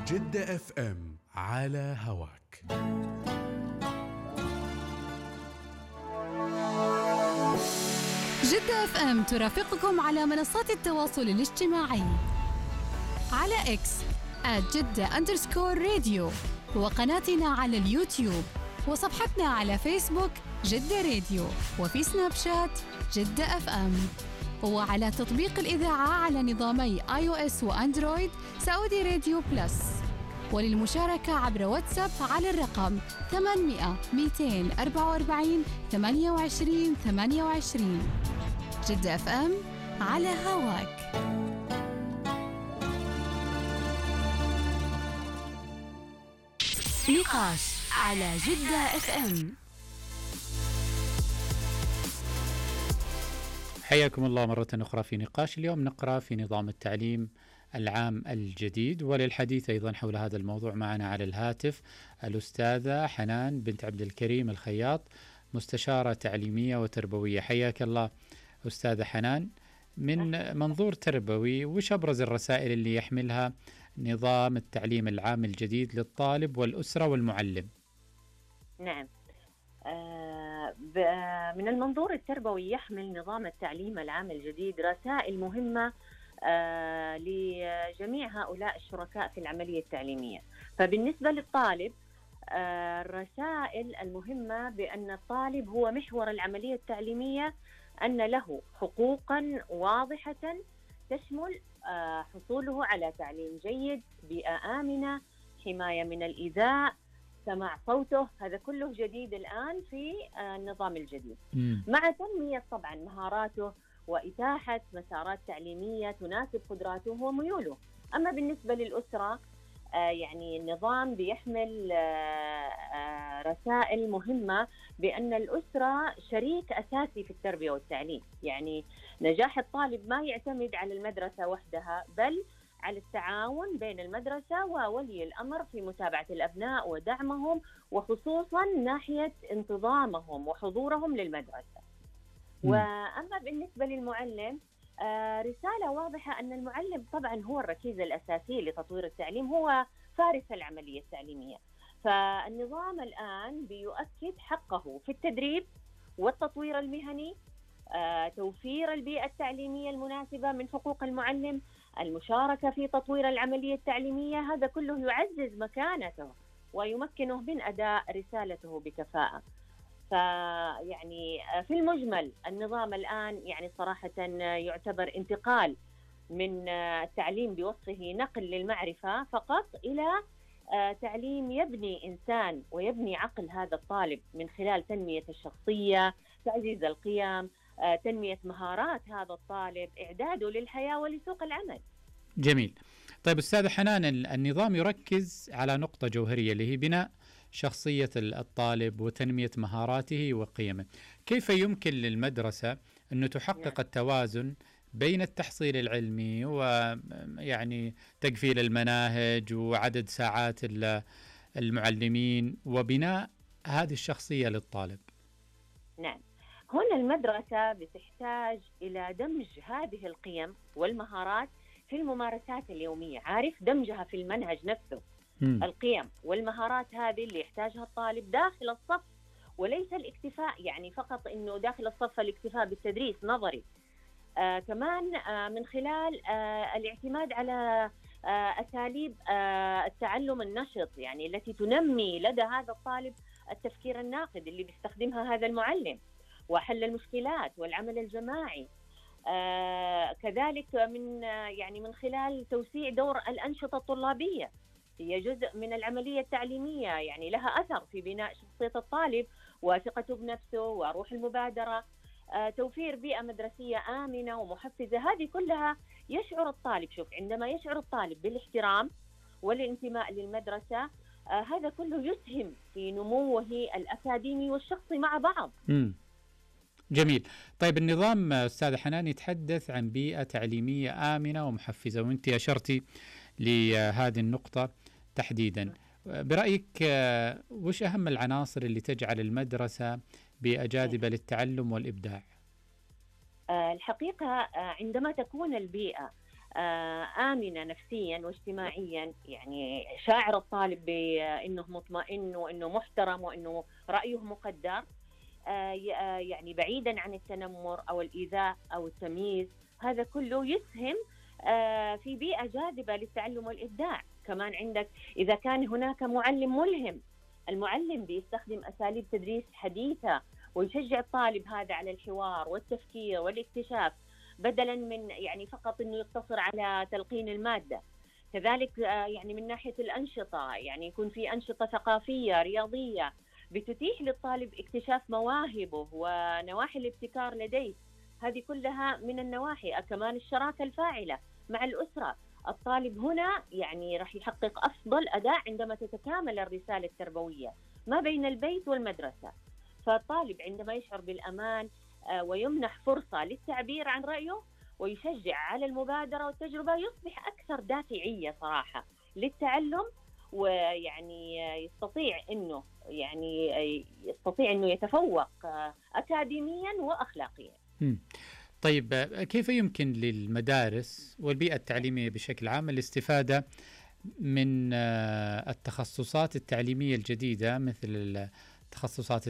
جدة اف ام على هواك. جدة اف ام ترافقكم على منصات التواصل الاجتماعي على اكس @جدة_راديو، وقناتنا على اليوتيوب، وصفحتنا على فيسبوك جدة راديو، وفي سناب شات جدة اف ام، وعلى تطبيق الإذاعة على نظامي iOS وأندرويد سعودي راديو بلس. وللمشاركة عبر واتساب على الرقم 800 244 28 28. جدة اف ام على هواك. نقاش على جدة اف ام. حياكم الله مرة أخرى في نقاش. اليوم نقرأ في نظام التعليم العام الجديد، وللحديث أيضا حول هذا الموضوع معنا على الهاتف الأستاذة حنان بنت عبد الكريم الخياط، مستشارة تعليمية وتربوية. حياك الله أستاذة حنان. من منظور تربوي، وش أبرز الرسائل اللي يحملها نظام التعليم العام الجديد للطالب والأسرة والمعلم؟ نعم، من المنظور التربوي يحمل نظام التعليم العام الجديد رسائل مهمة لجميع هؤلاء الشركاء في العملية التعليمية. فبالنسبة للطالب، الرسائل المهمة بأن الطالب هو محور العملية التعليمية، أن له حقوقا واضحة تشمل حصوله على تعليم جيد، بيئة آمنة، حماية من الإيذاء، سماع صوته. هذا كله جديد الآن في النظام الجديد، مع تنمية طبعا مهاراته وإتاحة مسارات تعليمية تناسب قدراته وميوله. أما بالنسبة للأسرة، يعني النظام بيحمل رسائل مهمة بأن الأسرة شريك أساسي في التربية والتعليم. يعني نجاح الطالب ما يعتمد على المدرسة وحدها، بل على التعاون بين المدرسة وولي الأمر في متابعة الأبناء ودعمهم، وخصوصا ناحية انتظامهم وحضورهم للمدرسة. وأما بالنسبة للمعلم، رسالة واضحة أن المعلم طبعا هو الركيزة الأساسية لتطوير التعليم، هو فارس العملية التعليمية. فالنظام الآن بيؤكد حقه في التدريب والتطوير المهني، توفير البيئة التعليمية المناسبة من حقوق المعلم، المشاركة في تطوير العملية التعليمية. هذا كله يعزز مكانته ويمكنه من أداء رسالته بكفاءة. فيعني في المجمل النظام الآن يعني صراحة يعتبر انتقال من التعليم بوصفه نقل للمعرفة فقط إلى تعليم يبني إنسان ويبني عقل هذا الطالب من خلال تنمية الشخصية، تعزيز القيم، تنمية مهارات هذا الطالب، إعداده للحياة ولسوق العمل. جميل. طيب أستاذة حنان، النظام يركز على نقطة جوهرية اللي هي بناء شخصية الطالب وتنمية مهاراته وقيمه. كيف يمكن للمدرسة أن تحقق التوازن بين التحصيل العلمي ويعني تقفيل المناهج وعدد ساعات المعلمين وبناء هذه الشخصية للطالب؟ نعم، هنا المدرسة بتحتاج إلى دمج هذه القيم والمهارات في الممارسات اليومية، عارف دمجها في المنهج نفسه. القيم والمهارات هذه اللي يحتاجها الطالب داخل الصف، وليس الاكتفاء يعني فقط إنه داخل الصف الاكتفاء بالتدريس نظري. كمان من خلال الاعتماد على أساليب التعلم النشط، يعني التي تنمي لدى هذا الطالب التفكير الناقد اللي بيستخدمها هذا المعلم، وحل المشكلات والعمل الجماعي. كذلك من خلال توسيع دور الأنشطة الطلابية، هي جزء من العملية التعليمية، يعني لها أثر في بناء شخصية الطالب وثقته بنفسه وروح المبادرة. توفير بيئة مدرسية آمنة ومحفزة، هذه كلها يشعر الطالب، شوف عندما يشعر الطالب بالاحترام والانتماء للمدرسة، هذا كله يسهم في نموه الأكاديمي والشخصي مع بعض. جميل. طيب النظام أستاذ حنان يتحدث عن بيئة تعليمية آمنة ومحفزة، وانت أشرتي لهذه النقطة تحديدا. برأيك وش أهم العناصر اللي تجعل المدرسة بيئة جاذبة للتعلم والإبداع؟ الحقيقة عندما تكون البيئة آمنة نفسيا واجتماعيا، يعني شاعر الطالب بأنه مطمئن وأنه محترم وأنه رأيه مقدر، يعني بعيدا عن التنمر أو الإيذاء أو التمييز. هذا كله يسهم في بيئة جاذبة للتعلم والإبداع. كمان عندك إذا كان هناك معلم ملهم، المعلم بيستخدم أساليب تدريس حديثة ويشجع الطالب هذا على الحوار والتفكير والاكتشاف، بدلا من يعني فقط أنه يقتصر على تلقين المادة. كذلك يعني من ناحية الأنشطة، يعني يكون في أنشطة ثقافية رياضية بتتيح للطالب اكتشاف مواهبه ونواحي الابتكار لديه. هذه كلها من النواحي. كمان الشراكة الفاعلة مع الأسرة، الطالب هنا يعني راح يحقق أفضل أداء عندما تتكامل الرسالة التربوية ما بين البيت والمدرسة. فالطالب عندما يشعر بالأمان ويمنح فرصة للتعبير عن رأيه ويشجع على المبادرة والتجربة، يصبح أكثر دافعية صراحة للتعلم، ويعني يستطيع انه يتفوق اكاديميا واخلاقيا. طيب، كيف يمكن للمدارس والبيئة التعليمية بشكل عام الاستفادة من التخصصات التعليمية الجديدة مثل التخصصات